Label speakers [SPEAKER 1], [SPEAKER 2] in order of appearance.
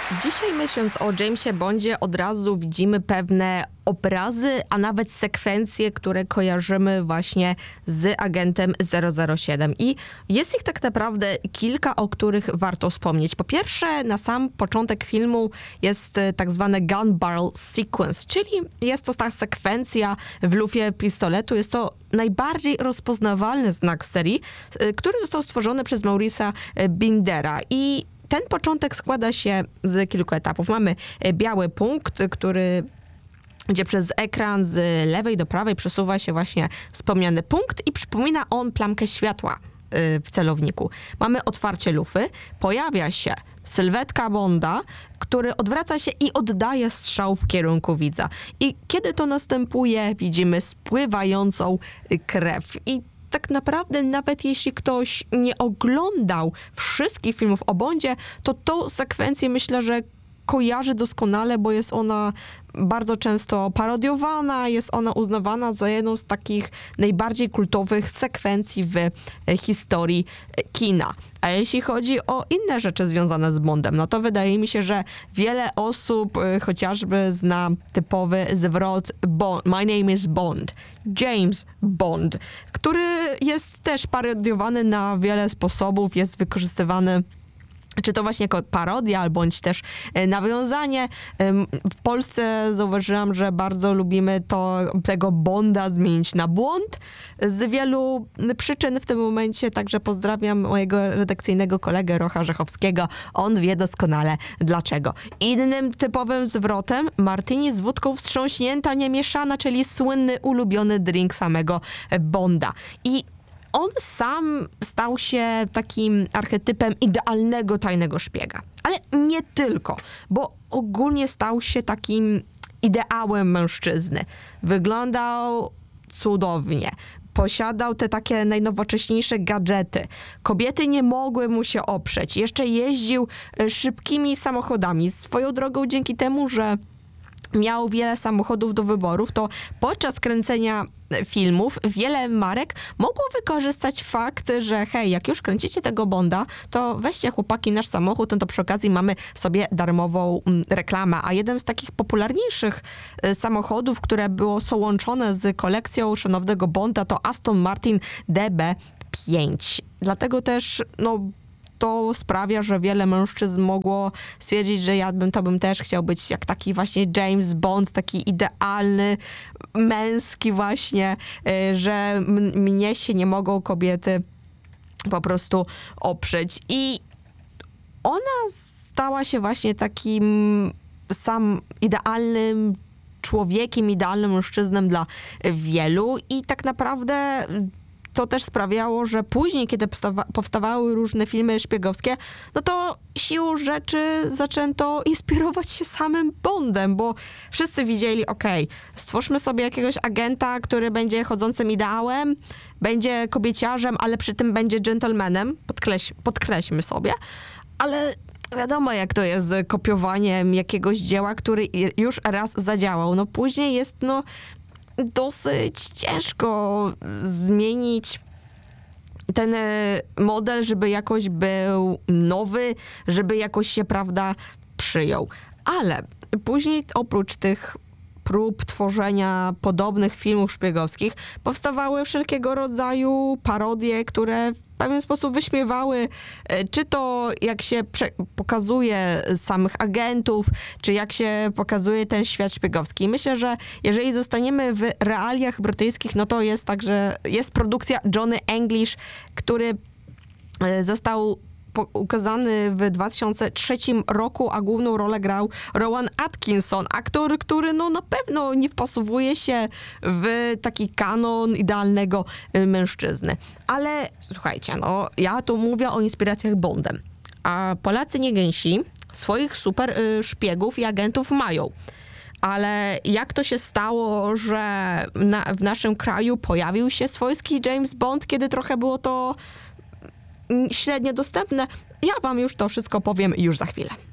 [SPEAKER 1] Dzisiaj myśląc o Jamesie Bondzie od razu widzimy pewne obrazy, a nawet sekwencje, które kojarzymy właśnie z agentem 007. I jest ich tak naprawdę kilka, o których warto wspomnieć. Po pierwsze, na sam początek filmu jest tak zwane gun barrel sequence, czyli jest to ta sekwencja w lufie pistoletu. Jest to najbardziej rozpoznawalny znak serii, który został stworzony przez Maurice'a Bindera. I ten początek składa się z kilku etapów. Mamy biały punkt, gdzie przez ekran z lewej do prawej przesuwa się właśnie wspomniany punkt i przypomina on plamkę światła w celowniku. Mamy otwarcie lufy, pojawia się sylwetka Bonda, który odwraca się i oddaje strzał w kierunku widza. I kiedy to następuje, widzimy spływającą krew. I tak naprawdę nawet jeśli ktoś nie oglądał wszystkich filmów o Bondzie, to tą sekwencję myślę, że kojarzy doskonale, bo jest ona bardzo często parodiowana, jest ona uznawana za jedną z takich najbardziej kultowych sekwencji w historii kina. A jeśli chodzi o inne rzeczy związane z Bondem, no to wydaje mi się, że wiele osób chociażby zna typowy zwrot My name is Bond, James Bond, który jest też parodiowany na wiele sposobów, jest wykorzystywany czy to właśnie jako parodia, bądź też nawiązanie. W Polsce zauważyłam, że bardzo lubimy tego Bonda zmienić na błąd z wielu przyczyn w tym momencie, także pozdrawiam mojego redakcyjnego kolegę Rocha Rzechowskiego. On wie doskonale dlaczego. Innym typowym zwrotem martini z wódką wstrząśnięta, nie mieszana, czyli słynny, ulubiony drink samego Bonda. I on sam stał się takim archetypem idealnego tajnego szpiega. Ale nie tylko, bo ogólnie stał się takim ideałem mężczyzny. Wyglądał cudownie. Posiadał te takie najnowocześniejsze gadżety. Kobiety nie mogły mu się oprzeć. Jeszcze jeździł szybkimi samochodami. Swoją drogą dzięki temu, że miał wiele samochodów do wyborów, to podczas kręcenia filmów wiele marek mogło wykorzystać fakt, że hej, jak już kręcicie tego Bonda, to weźcie chłopaki nasz samochód, no to przy okazji mamy sobie darmową reklamę. A jeden z takich popularniejszych samochodów, są łączone z kolekcją szanownego Bonda, to Aston Martin DB5. Dlatego też, to sprawia, że wiele mężczyzn mogło stwierdzić, że to bym też chciał być jak taki właśnie James Bond, taki idealny, męski właśnie, że mnie się nie mogą kobiety po prostu oprzeć. I ona stała się właśnie takim sam idealnym człowiekiem, idealnym mężczyzną dla wielu i tak naprawdę to też sprawiało, że później, kiedy powstawały różne filmy szpiegowskie, no to siłą rzeczy zaczęto inspirować się samym Bondem, bo wszyscy widzieli, stwórzmy sobie jakiegoś agenta, który będzie chodzącym ideałem, będzie kobieciarzem, ale przy tym będzie gentlemanem, podkreślmy sobie, ale wiadomo, jak to jest z kopiowaniem jakiegoś dzieła, który już raz zadziałał. No później jest, dosyć ciężko zmienić ten model, żeby jakoś był nowy, żeby jakoś się, przyjął. Ale później oprócz tych prób tworzenia podobnych filmów szpiegowskich powstawały wszelkiego rodzaju parodie, które w pewien sposób wyśmiewały, czy to jak się pokazuje samych agentów, czy jak się pokazuje ten świat szpiegowski. Myślę, że jeżeli zostaniemy w realiach brytyjskich, no to jest tak, że jest produkcja Johnny English, który został ukazany w 2003 roku, a główną rolę grał Rowan Atkinson, aktor, który na pewno nie wpasowuje się w taki kanon idealnego mężczyzny. Ale słuchajcie, ja tu mówię o inspiracjach Bondem, a Polacy nie gęsi, swoich super szpiegów i agentów mają. Ale jak to się stało, że w naszym kraju pojawił się swojski James Bond, kiedy trochę było to średnio dostępne? Ja wam już to wszystko powiem już za chwilę.